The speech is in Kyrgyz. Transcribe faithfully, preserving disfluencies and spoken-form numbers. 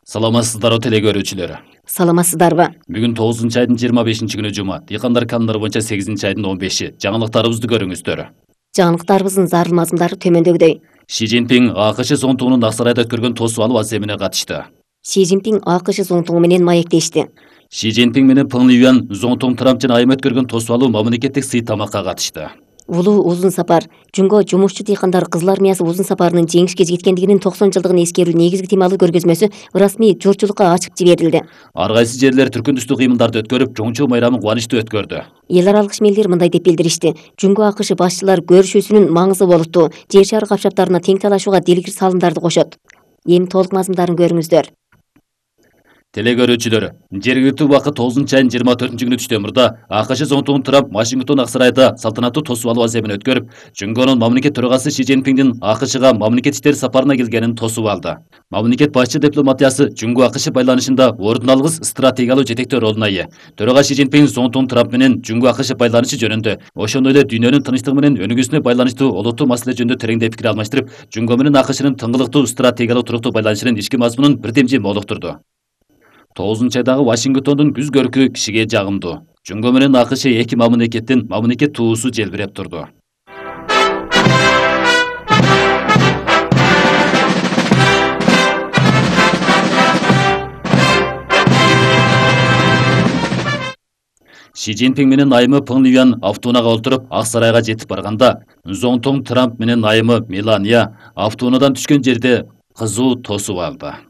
Саламатсыздарбы теле көрүүчүлөр. Саламатсыздарбы? Бүгүн тогузунчу айдын жыйырма бешинчи күнү жума. Дыйкандар каналдары боюнча сегизинчи айдын он беши. Жаңылыктарыбызды көрүңүздөр. Жаңылыктарыбыздын зарыл мазмундары төмөндөгүдөй. Ши Цзиньпин АКШ зоңтугунун Аксарайда өткөргөн тосуп алуу аземине катышты. Ши Цзиньпин АКШ зоңтугу менен маектешти. Ши Цзиньпин менен Пeng Лиюан зоңтуң Трамп жана айым өткөргөн тосуп алуу мамлекеттик сый тамакка катышты. Улуу узун сапар Жунго жумушчу дыйкандар Кызыл армиясы узун сапарынын жеңишке жеткендигинин токсон жылдыгын эскерүү негизги темалуу көргөзмөсү ырасмий журтчулукка ачык жиберилди. Ар кайсы жерлер түркүн түстүү кыймылдарды өткөрүп, чоңчу майрамын кубанычтуу өткөрдү. Эл аралык ишмерлер мындай деп билдиришти: Жунго АКШ башчылар көрүшүүсүнүн маңызы болупту, жер шары капчаптарына тең талашууга дилгир салымдарды кошот. Эми толук мазмундарын көрүңүздөр. Теле көрүүчүлөр, жергиликтүү убакыт тогузунчу айдын жыйырма төртүнчү күнү түштөмүрдө АКШ зоңтугун Трамп Вашингтон Аксарайда салтанаттуу тосуп алуу аземин өткөрүп, Жунгонун мамлекет төрагасы Ши Цзиньпиндин АКШга мамлекет иштери сапарына келгенин тосуп алды. Мамлекет башчы дипломатиясы Жунго АКШ байланышында ордун алгыс стратегиялуу жетектөө ролуна ээ. Төрага Ши Цзиньпин зоңтугун Трамп менен Жунго АКШ байланышы жөнүндө, ошондой эле дүйнөнүн тынчтыгы менен өнүгүүсүнө байланыштуу олуттуу маселе жөнүндө тереңдей пикир алмаштырып, Жунго менен АКШнын тыңгылыктуу стратегиялуу туруктуу байланышынын ички мазмунун бирдемжи молуктурду. тогузунчу айдагы Вашингтондун күз көркү кишиге жагымдуу. Жунго менен АКШ эки мамлекеттин мамлекет туусу желбиреп турду. Ши Цзиньпин менен айымы Пeng Лиюан автоунаага олтуруп Аксарайга жетип барганда, зоңтуң Трамп менен айымы Мелания автоунаадан түшкөн жерде кызуу тосуп алды.